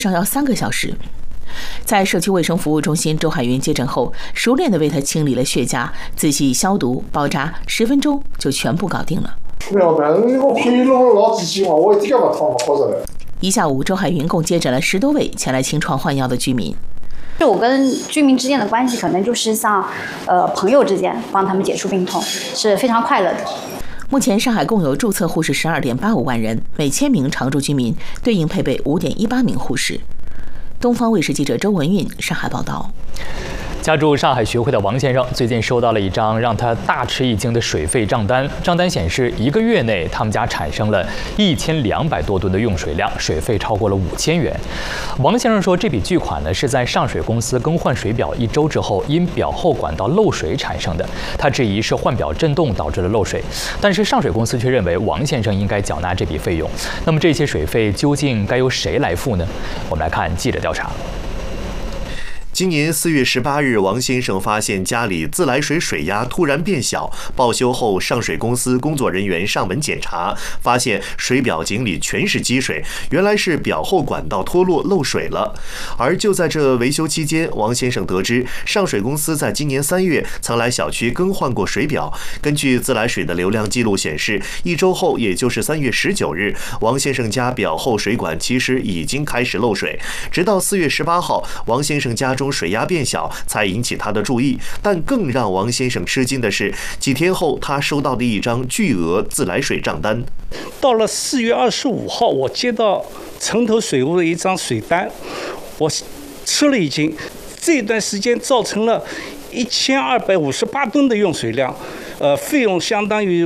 上要3个小时。在社区卫生服务中心，周海云接诊后，熟练地为他清理了血痂，仔细消毒、包扎，10分钟就全部搞定了。 不要办，我可以弄老几句话，我一点把汤好着嘞。 一下午，周海云共接诊了10多位前来清创换药的居民。 我跟居民之间的关系，可能就是像朋友之间，帮他们解除病痛，是非常快乐的。 目前，上海共有注册护士12.85万人，每1000名常住居民对应配备5.18名护士。东方卫视记者周文运上海报道。 家住上海徐汇的王先生最近收到了一张让他大吃一惊的水费账单。账单显示，1个月内他们家产生了1200多吨的用水量，水费超过了5000元。王先生说，这笔巨款呢是在上水公司更换水表1周之后，因表后管道漏水产生的。他质疑是换表震动导致了漏水，但是上水公司却认为王先生应该缴纳这笔费用。那么这些水费究竟该由谁来付呢？我们来看记者调查。 今年4月18日，王先生发现家里自来水水压突然变小，报修后，上水公司工作人员上门检查，发现水表井里全是积水，原来是表后管道脱落漏水了。而就在这维修期间，王先生得知上水公司在今年3月曾来小区更换过水表。根据自来水的流量记录显示，1周后，也就是3月19日，王先生家表后水管其实已经开始漏水，直到4月18号，王先生家中水压变小，才引起他的注意。但更让王先生吃惊的是，几天后他收到的一张巨额自来水账单。 到了4月25号，我接到城投水务的一张水单，我吃了一惊。这段时间造成了1258吨的用水量，费用相当于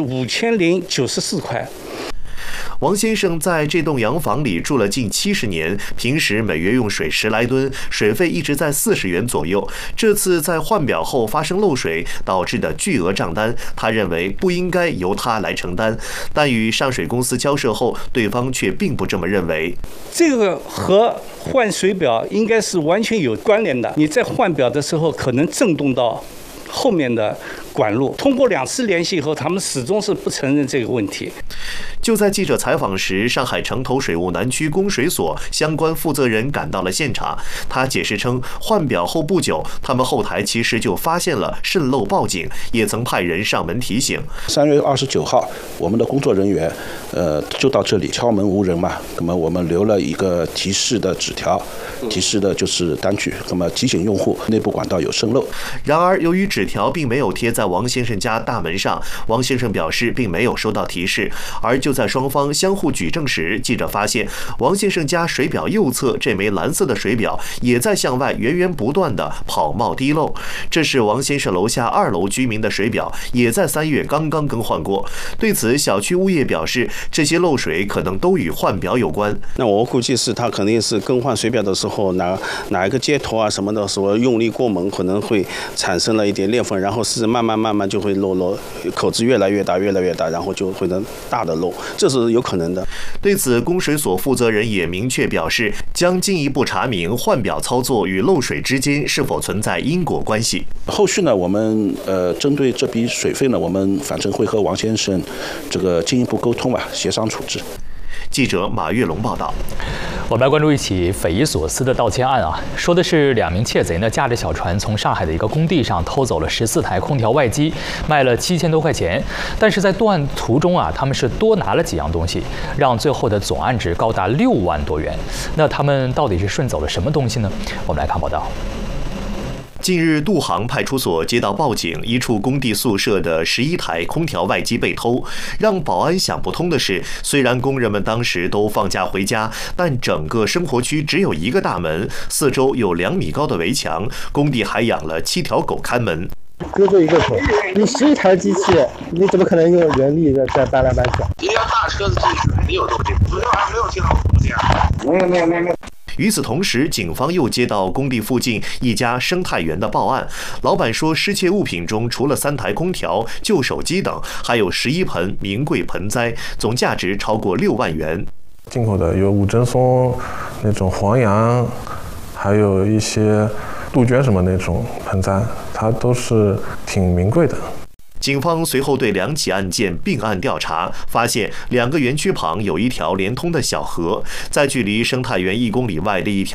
5094块。 王先生在这栋洋房里住了近70年，平时每月用水10来吨，水费一直在40元左右。这次在换表后发生漏水导致的巨额账单，他认为不应该由他来承担，但与上水公司交涉后，对方却并不这么认为。 这个和换水表应该是完全有关联的。你在换表的时候，可能震动到后面的管路，通过2次联系以后，他们始终是不承认这个问题。 就在记者采访时，上海城投水务南区供水所相关负责人赶到了现场。他解释称，换表后不久，他们后台其实就发现了渗漏报警，也曾派人上门提醒。 3月29号，我们的工作人员就到这里敲门无人嘛，那么我们留了一个提示的纸条，提示的就是单据，那么提醒用户内部管道有渗漏。 然而，由于纸条并没有贴在王先生家大门上，王先生表示并没有收到提示。而就在双方相互举证时，记者发现王先生家水表右侧这枚蓝色的水表也在向外源源不断的跑冒滴漏。这是王先生楼下2楼居民的水表，也在3月刚刚更换过。对此，小区物业表示，这些漏水可能都与换表有关。 那我估计是他肯定是更换水表的时候，哪一个接头啊什么的时候用力过猛，可能会产生了一点裂缝，然后是慢慢就会漏，口子越来越大，然后就会能大的漏，这是有可能的。 对此，供水所负责人也明确表示，将进一步查明换表操作与漏水之间是否存在因果关系。 后续呢，我们针对这笔水费呢，我们反正会和王先生这个进一步沟通吧，协商处置。 记者马跃龙报道。 我们来关注一起匪夷所思的盗窃案啊，说的是2名窃贼呢驾着小船从上海的一个工地上偷走了14台空调外机，卖了7000多块钱。但是在作案途中啊，他们是多拿了几样东西，让最后的总案值高达6万多元。那他们到底是顺走了什么东西呢？我们来看报道。 近日，杜杭派出所接到报警，一处工地宿舍的11台空调外机被偷。让保安想不通的是，虽然工人们当时都放假回家，但整个生活区只有一个大门，四周有2米高的围墙，工地还养了7条狗看门。 就这一个口，你11台机器，你怎么可能用人力在搬来搬去？ 一辆大车子进去肯定有东西，昨天晚上没有听到东西啊？没有。 与此同时，警方又接到工地附近一家生态园的报案，老板说失窃物品中除了3台空调、旧手机等，还有11盆名贵盆栽，总价值超过6万元。 进口的有五针松、那种黄杨，还有一些杜鹃什么那种盆栽，它都是挺名贵的。 警方随后对2起案件并案调查，发现2个园区旁有一条连通的小河，在距离生态园1公里外的一条